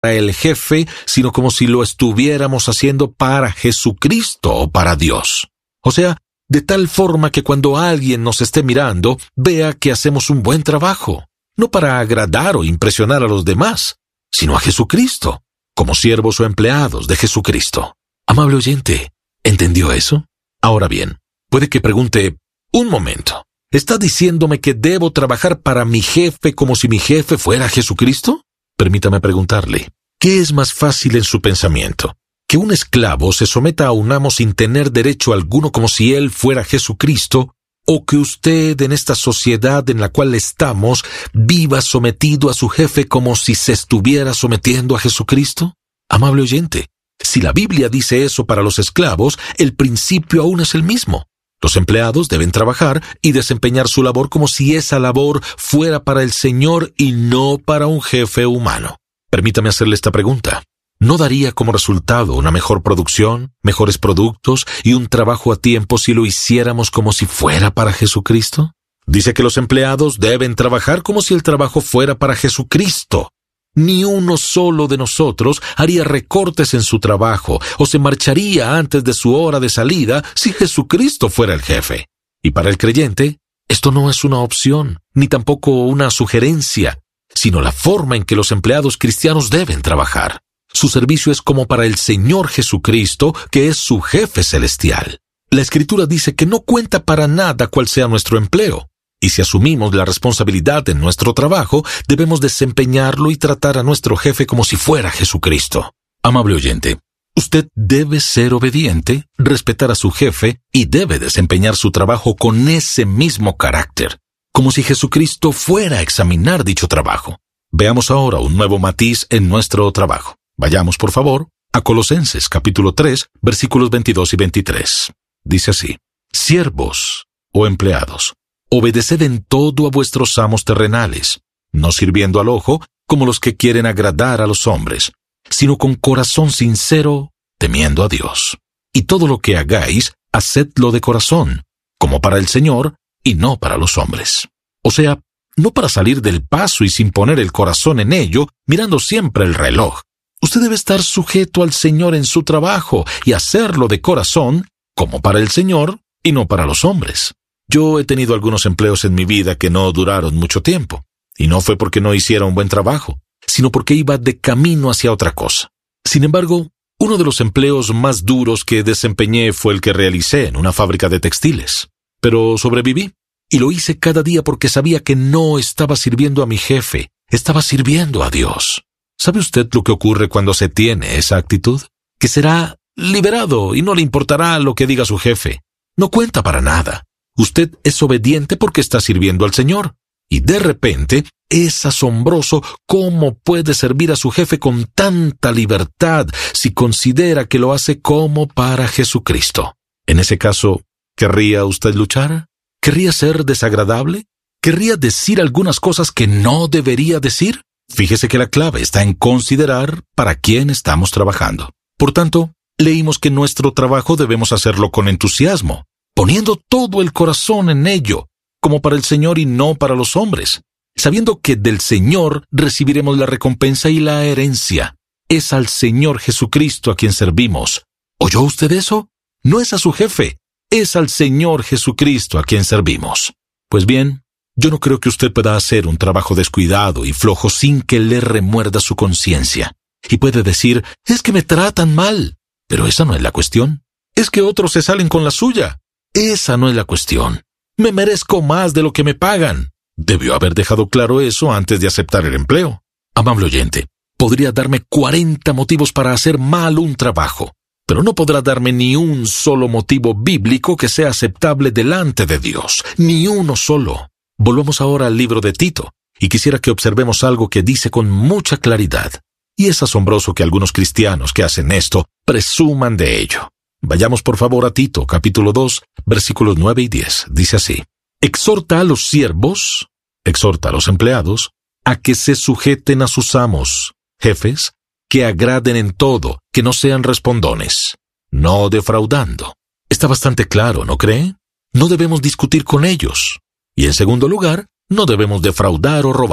el jefe, sino como si lo estuviéramos haciendo para Jesucristo o para Dios. O sea, de tal forma que cuando alguien nos esté mirando, vea que hacemos un buen trabajo, no para agradar o impresionar a los demás, sino a Jesucristo, como siervos o empleados de Jesucristo. Amable oyente, ¿entendió eso? Ahora bien, puede que pregunte, un momento, ¿está diciéndome que debo trabajar para mi jefe como si mi jefe fuera Jesucristo? Permítame preguntarle, ¿qué es más fácil en su pensamiento? ¿Que un esclavo se someta a un amo sin tener derecho alguno como si él fuera Jesucristo, o que usted en esta sociedad en la cual estamos viva sometido a su jefe como si se estuviera sometiendo a Jesucristo? Amable oyente, si la Biblia dice eso para los esclavos, el principio aún es el mismo. Los empleados deben trabajar y desempeñar su labor como si esa labor fuera para el Señor y no para un jefe humano. Permítame hacerle esta pregunta. ¿No daría como resultado una mejor producción, mejores productos y un trabajo a tiempo si lo hiciéramos como si fuera para Jesucristo? Dice que los empleados deben trabajar como si el trabajo fuera para Jesucristo. Ni uno solo de nosotros haría recortes en su trabajo o se marcharía antes de su hora de salida si Jesucristo fuera el jefe. Y para el creyente, esto no es una opción, ni tampoco una sugerencia, sino la forma en que los empleados cristianos deben trabajar. Su servicio es como para el Señor Jesucristo, que es su jefe celestial. La Escritura dice que no cuenta para nada cuál sea nuestro empleo. Y si asumimos la responsabilidad en nuestro trabajo, debemos desempeñarlo y tratar a nuestro jefe como si fuera Jesucristo. Amable oyente, usted debe ser obediente, respetar a su jefe y debe desempeñar su trabajo con ese mismo carácter, como si Jesucristo fuera a examinar dicho trabajo. Veamos ahora un nuevo matiz en nuestro trabajo. Vayamos, por favor, a Colosenses capítulo 3, versículos 22 y 23. Dice así: Siervos o empleados, obedeced en todo a vuestros amos terrenales, no sirviendo al ojo como los que quieren agradar a los hombres, sino con corazón sincero, temiendo a Dios. Y todo lo que hagáis, hacedlo de corazón, como para el Señor y no para los hombres. O sea, no para salir del paso y sin poner el corazón en ello, mirando siempre el reloj. Usted debe estar sujeto al Señor en su trabajo y hacerlo de corazón, como para el Señor y no para los hombres. Yo he tenido algunos empleos en mi vida que no duraron mucho tiempo, y no fue porque no hiciera un buen trabajo, sino porque iba de camino hacia otra cosa. Sin embargo, uno de los empleos más duros que desempeñé fue el que realicé en una fábrica de textiles. Pero sobreviví, y lo hice cada día porque sabía que no estaba sirviendo a mi jefe, estaba sirviendo a Dios. ¿Sabe usted lo que ocurre cuando se tiene esa actitud? Que será liberado y no le importará lo que diga su jefe. No cuenta para nada. Usted es obediente porque está sirviendo al Señor. Y de repente, es asombroso cómo puede servir a su jefe con tanta libertad si considera que lo hace como para Jesucristo. En ese caso, ¿querría usted luchar? ¿Querría ser desagradable? ¿Querría decir algunas cosas que no debería decir? Fíjese que la clave está en considerar para quién estamos trabajando. Por tanto, leímos que nuestro trabajo debemos hacerlo con entusiasmo, poniendo todo el corazón en ello, como para el Señor y no para los hombres, sabiendo que del Señor recibiremos la recompensa y la herencia. Es al Señor Jesucristo a quien servimos. ¿Oyó usted eso? No es a su jefe, es al Señor Jesucristo a quien servimos. Pues bien, yo no creo que usted pueda hacer un trabajo descuidado y flojo sin que le remuerda su conciencia. Y puede decir, es que me tratan mal. Pero esa no es la cuestión. Es que otros se salen con la suya. Esa no es la cuestión. Me merezco más de lo que me pagan. Debió haber dejado claro eso antes de aceptar el empleo. Amable oyente, podría darme 40 motivos para hacer mal un trabajo, pero no podrá darme ni un solo motivo bíblico que sea aceptable delante de Dios. Ni uno solo. Volvamos ahora al libro de Tito, y quisiera que observemos algo que dice con mucha claridad. Y es asombroso que algunos cristianos que hacen esto presuman de ello. Vayamos por favor a Tito, capítulo 2, versículos 9 y 10. Dice así: Exhorta a los siervos, exhorta a los empleados, a que se sujeten a sus amos, jefes, que agraden en todo, que no sean respondones, no defraudando. Está bastante claro, ¿no cree? No debemos discutir con ellos. Y en segundo lugar, no debemos defraudar o robar.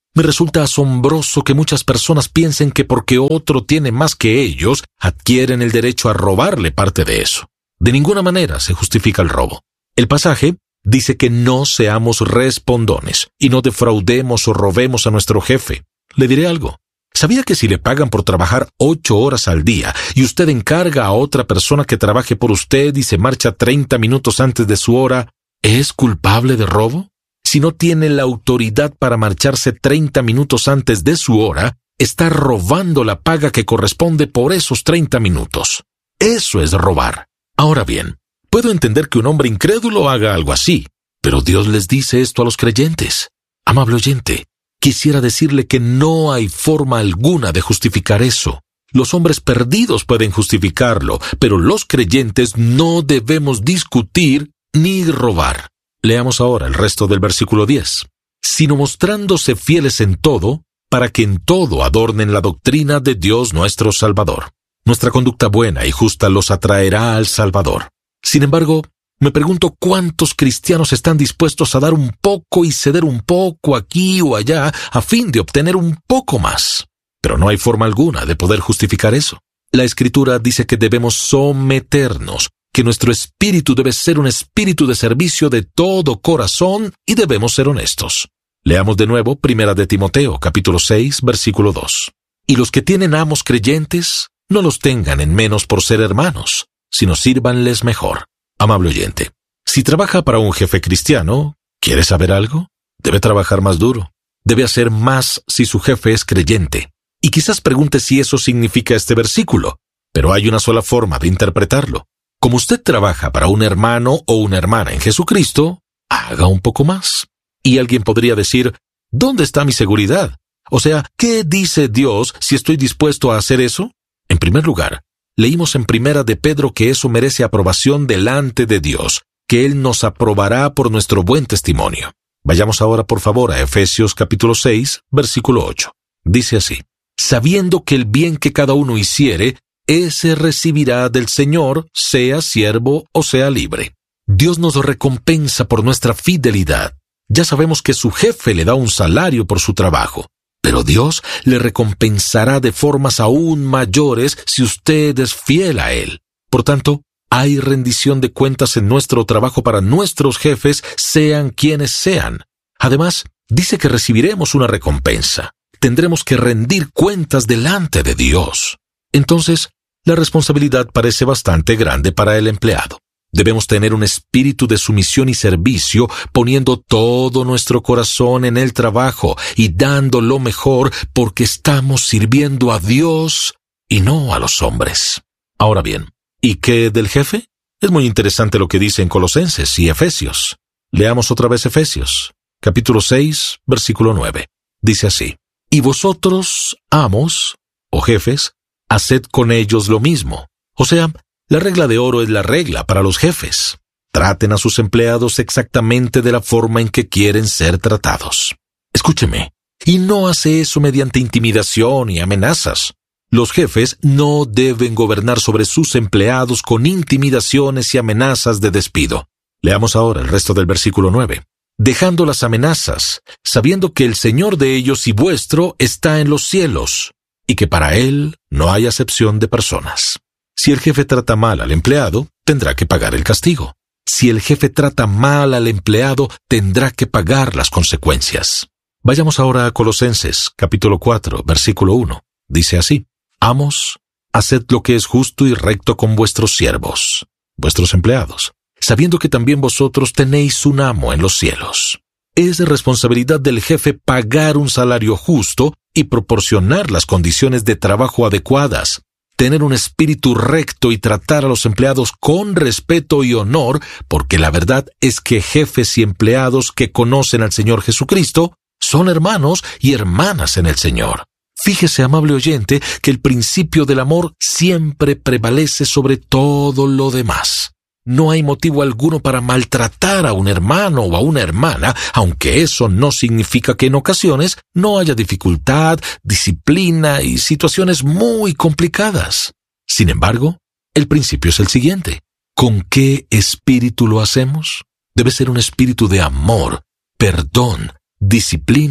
Me resulta asombroso que muchas personas piensen que porque otro tiene más que ellos, adquieren el derecho a robarle parte de eso. De ninguna manera se justifica el robo. El pasaje dice que no seamos respondones y no defraudemos o robemos a nuestro jefe. Le diré algo. ¿Sabía que si le pagan por trabajar 8 horas al día y usted encarga a otra persona que trabaje por usted y se marcha 30 minutos antes de su hora, es culpable de robo? Si no tiene la autoridad para marcharse 30 minutos antes de su hora, está robando la paga que corresponde por esos 30 minutos. Eso es robar. Ahora bien, puedo entender que un hombre incrédulo haga algo así, pero Dios les dice esto a los creyentes. Amable oyente, quisiera decirle que no hay forma alguna de justificar eso. Los hombres perdidos pueden justificarlo, pero los creyentes no debemos discutir ni robar. Leamos ahora el resto del versículo 10. Sino mostrándose fieles en todo, para que en todo adornen la doctrina de Dios nuestro Salvador. Nuestra conducta buena y justa los atraerá al Salvador. Sin embargo, me pregunto cuántos cristianos están dispuestos a dar un poco y ceder un poco aquí o allá a fin de obtener un poco más. Pero no hay forma alguna de poder justificar eso. La Escritura dice que debemos someternos, que nuestro espíritu debe ser un espíritu de servicio de todo corazón y debemos ser honestos. Leamos de nuevo 1 de Timoteo, capítulo 6, versículo 2. Y los que tienen amos creyentes, no los tengan en menos por ser hermanos, sino sírvanles mejor. Amable oyente, si trabaja para un jefe cristiano, ¿quiere saber algo? Debe trabajar más duro. Debe hacer más si su jefe es creyente. Y quizás pregunte si eso significa este versículo, pero hay una sola forma de interpretarlo. Como usted trabaja para un hermano o una hermana en Jesucristo, haga un poco más. Y alguien podría decir, ¿dónde está mi seguridad? O sea, ¿qué dice Dios si estoy dispuesto a hacer eso? En primer lugar, leímos en 1 de Pedro que eso merece aprobación delante de Dios, que Él nos aprobará por nuestro buen testimonio. Vayamos ahora por favor a Efesios capítulo 6, versículo 8. Dice así, sabiendo que el bien que cada uno hiciere, ese recibirá del Señor, sea siervo o sea libre. Dios nos recompensa por nuestra fidelidad. Ya sabemos que su jefe le da un salario por su trabajo, pero Dios le recompensará de formas aún mayores si usted es fiel a Él. Por tanto, hay rendición de cuentas en nuestro trabajo para nuestros jefes, sean quienes sean. Además, dice que recibiremos una recompensa. Tendremos que rendir cuentas delante de Dios. Entonces, la responsabilidad parece bastante grande para el empleado. Debemos tener un espíritu de sumisión y servicio, poniendo todo nuestro corazón en el trabajo y dando lo mejor porque estamos sirviendo a Dios y no a los hombres. Ahora bien, ¿y qué del jefe? Es muy interesante lo que dice en Colosenses y Efesios. Leamos otra vez Efesios, capítulo 6, versículo 9. Dice así, y vosotros, amos, o jefes, haced con ellos lo mismo. O sea, la regla de oro es la regla para los jefes. Traten a sus empleados exactamente de la forma en que quieren ser tratados. Escúcheme, y no hace eso mediante intimidación y amenazas. Los jefes no deben gobernar sobre sus empleados con intimidaciones y amenazas de despido. Leamos ahora el resto del versículo 9. Dejando las amenazas, sabiendo que el Señor de ellos y vuestro está en los cielos, y que para Él no hay acepción de personas. Si el jefe trata mal al empleado, tendrá que pagar el castigo. Si el jefe trata mal al empleado, tendrá que pagar las consecuencias. Vayamos ahora a Colosenses, capítulo 4, versículo 1. Dice así, amos, haced lo que es justo y recto con vuestros siervos, vuestros empleados, sabiendo que también vosotros tenéis un amo en los cielos. Es responsabilidad del jefe pagar un salario justo y proporcionar las condiciones de trabajo adecuadas, tener un espíritu recto y tratar a los empleados con respeto y honor, porque la verdad es que jefes y empleados que conocen al Señor Jesucristo son hermanos y hermanas en el Señor. Fíjese, amable oyente, que el principio del amor siempre prevalece sobre todo lo demás. No hay motivo alguno para maltratar a un hermano o a una hermana, aunque eso no significa que en ocasiones no haya dificultad, disciplina y situaciones muy complicadas. Sin embargo, el principio es el siguiente. ¿Con qué espíritu lo hacemos? Debe ser un espíritu de amor, perdón, disciplina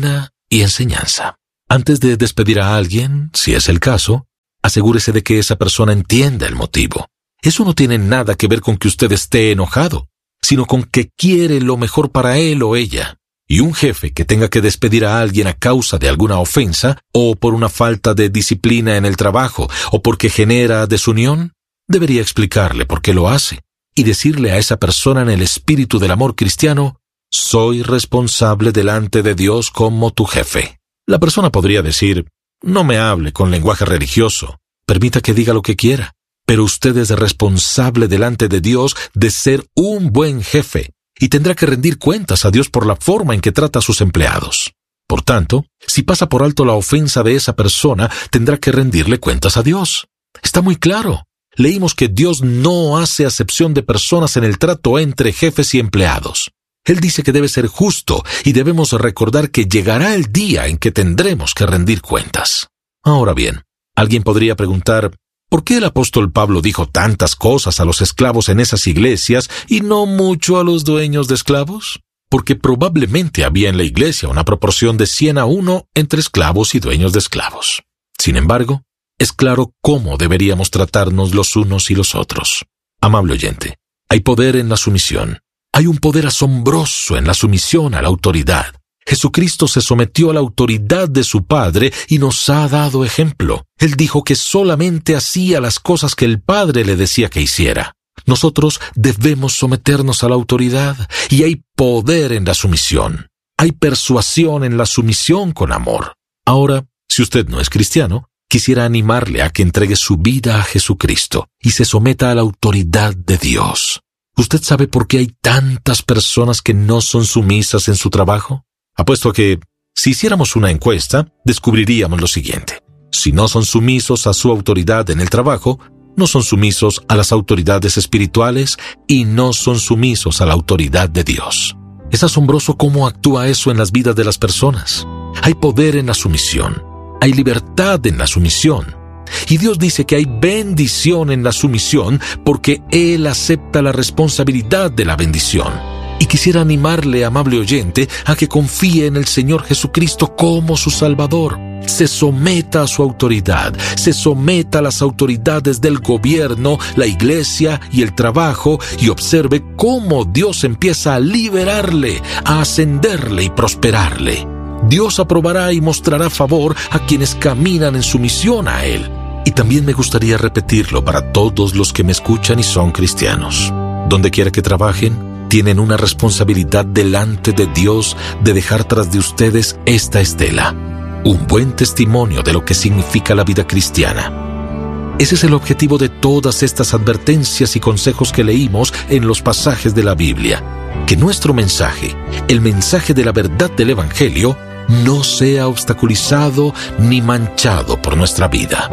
y enseñanza. Antes de despedir a alguien, si es el caso, asegúrese de que esa persona entienda el motivo. Eso no tiene nada que ver con que usted esté enojado, sino con que quiere lo mejor para él o ella. Y un jefe que tenga que despedir a alguien a causa de alguna ofensa, o por una falta de disciplina en el trabajo, o porque genera desunión, debería explicarle por qué lo hace, y decirle a esa persona en el espíritu del amor cristiano: soy responsable delante de Dios como tu jefe. La persona podría decir: no me hable con lenguaje religioso, permita que diga lo que quiera, pero usted es responsable delante de Dios de ser un buen jefe, y tendrá que rendir cuentas a Dios por la forma en que trata a sus empleados. Por tanto, si pasa por alto la ofensa de esa persona, tendrá que rendirle cuentas a Dios. Está muy claro. Leímos que Dios no hace acepción de personas en el trato entre jefes y empleados. Él dice que debe ser justo y debemos recordar que llegará el día en que tendremos que rendir cuentas. Ahora bien, alguien podría preguntar: ¿por qué el apóstol Pablo dijo tantas cosas a los esclavos en esas iglesias y no mucho a los dueños de esclavos? Porque probablemente había en la iglesia una proporción de 100-1 entre esclavos y dueños de esclavos. Sin embargo, es claro cómo deberíamos tratarnos los unos y los otros. Amable oyente, hay poder en la sumisión. Hay un poder asombroso en la sumisión a la autoridad. Jesucristo se sometió a la autoridad de su Padre y nos ha dado ejemplo. Él dijo que solamente hacía las cosas que el Padre le decía que hiciera. Nosotros debemos someternos a la autoridad, y hay poder en la sumisión. Hay persuasión en la sumisión con amor. Ahora, si usted no es cristiano, quisiera animarle a que entregue su vida a Jesucristo y se someta a la autoridad de Dios. ¿Usted sabe por qué hay tantas personas que no son sumisas en su trabajo? Apuesto a que, si hiciéramos una encuesta, descubriríamos lo siguiente: si no son sumisos a su autoridad en el trabajo, no son sumisos a las autoridades espirituales y no son sumisos a la autoridad de Dios. Es asombroso cómo actúa eso en las vidas de las personas. Hay poder en la sumisión, hay libertad en la sumisión. Y Dios dice que hay bendición en la sumisión porque Él acepta la responsabilidad de la bendición. Y quisiera animarle, amable oyente, a que confíe en el Señor Jesucristo como su Salvador. Se someta a su autoridad, se someta a las autoridades del gobierno, la iglesia y el trabajo, y observe cómo Dios empieza a liberarle, a ascenderle y prosperarle. Dios aprobará y mostrará favor a quienes caminan en sumisión a Él. Y también me gustaría repetirlo para todos los que me escuchan y son cristianos. Donde quiera que trabajen, tienen una responsabilidad delante de Dios de dejar tras de ustedes esta estela, un buen testimonio de lo que significa la vida cristiana. Ese es el objetivo de todas estas advertencias y consejos que leímos en los pasajes de la Biblia, que nuestro mensaje, el mensaje de la verdad del Evangelio, no sea obstaculizado ni manchado por nuestra vida.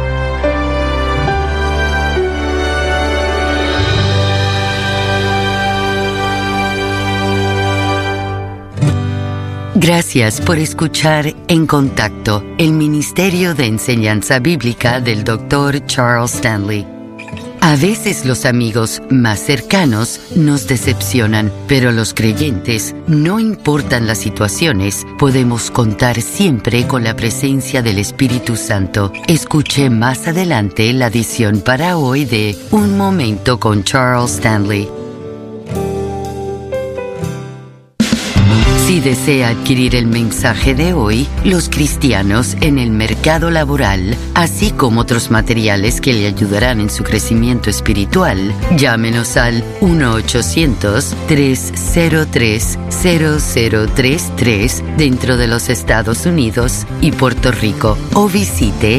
Gracias por escuchar En Contacto, el Ministerio de Enseñanza Bíblica del Dr. Charles Stanley. A veces los amigos más cercanos nos decepcionan, pero los creyentes, no importan las situaciones, podemos contar siempre con la presencia del Espíritu Santo. Escuche más adelante la edición para hoy de Un Momento con Charles Stanley. Si desea adquirir el mensaje de hoy, Los cristianos en el mercado laboral, así como otros materiales que le ayudarán en su crecimiento espiritual, llámenos al 1-800-303-0033 dentro de los Estados Unidos y Puerto Rico, o visite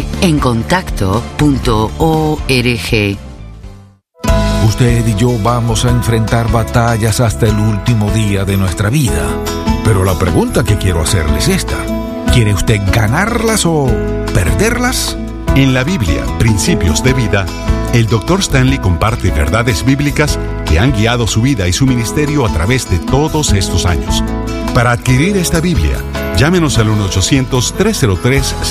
encontacto.org. Usted y yo vamos a enfrentar batallas hasta el último día de nuestra vida. Pero la pregunta que quiero hacerle es esta: ¿quiere usted ganarlas o perderlas? En la Biblia, Principios de Vida, el Dr. Stanley comparte verdades bíblicas que han guiado su vida y su ministerio a través de todos estos años. Para adquirir esta Biblia, llámenos al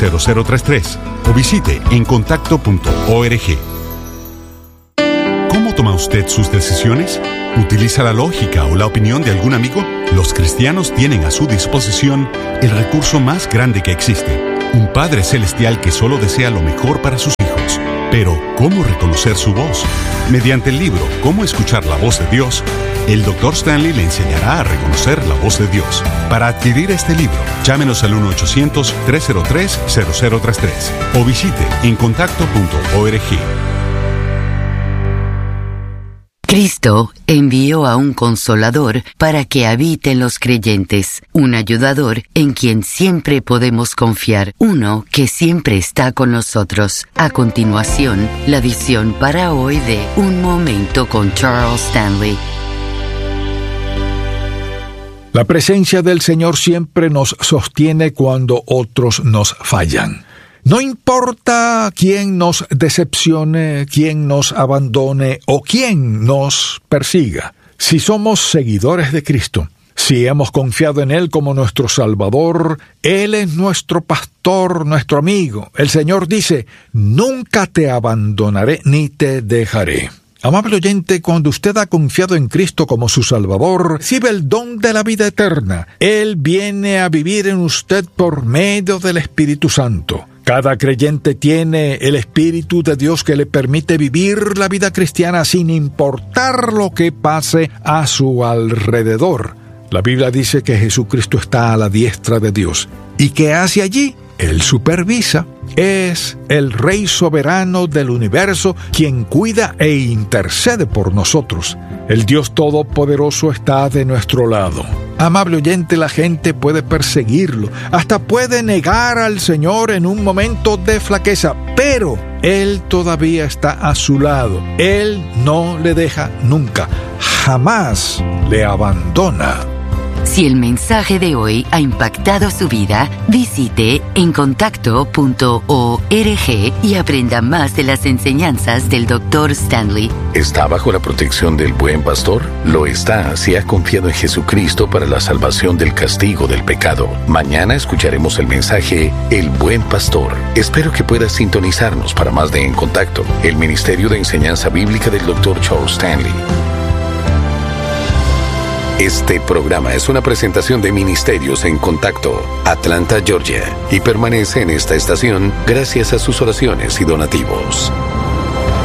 1-800-303-0033 o visite encontacto.org. ¿Cómo toma usted sus decisiones? ¿Utiliza la lógica o la opinión de algún amigo? Los cristianos tienen a su disposición el recurso más grande que existe, un Padre Celestial que solo desea lo mejor para sus hijos. Pero, ¿cómo reconocer su voz? Mediante el libro «Cómo escuchar la voz de Dios», el Dr. Stanley le enseñará a reconocer la voz de Dios. Para adquirir este libro, llámenos al 1-800-303-0033 o visite encontacto.org. Cristo envió a un consolador para que habite en los creyentes, un ayudador en quien siempre podemos confiar, uno que siempre está con nosotros. A continuación, la visión para hoy de Un Momento con Charles Stanley. La presencia del Señor siempre nos sostiene cuando otros nos fallan. No importa quién nos decepcione, quién nos abandone o quién nos persiga. Si somos seguidores de Cristo, si hemos confiado en Él como nuestro Salvador, Él es nuestro pastor, nuestro amigo. El Señor dice, nunca te abandonaré ni te dejaré. Amable oyente, cuando usted ha confiado en Cristo como su Salvador, recibe el don de la vida eterna. Él viene a vivir en usted por medio del Espíritu Santo. Cada creyente tiene el Espíritu de Dios que le permite vivir la vida cristiana sin importar lo que pase a su alrededor. La Biblia dice que Jesucristo está a la diestra de Dios. ¿Y qué hace allí? Él supervisa. Es el Rey soberano del universo quien cuida e intercede por nosotros. El Dios Todopoderoso está de nuestro lado. Amable oyente, la gente puede perseguirlo, hasta puede negar al Señor en un momento de flaqueza, pero Él todavía está a su lado. Él no le deja nunca, jamás le abandona. Si el mensaje de hoy ha impactado su vida, visite encontacto.org y aprenda más de las enseñanzas del Dr. Stanley. ¿Está bajo la protección del buen pastor? Lo está si ha confiado en Jesucristo para la salvación del castigo del pecado. Mañana escucharemos el mensaje El Buen Pastor. Espero que pueda sintonizarnos para más de En Contacto, el Ministerio de Enseñanza Bíblica del Dr. Charles Stanley. Este programa es una presentación de Ministerios en Contacto, Atlanta, Georgia, y permanece en esta estación gracias a sus oraciones y donativos.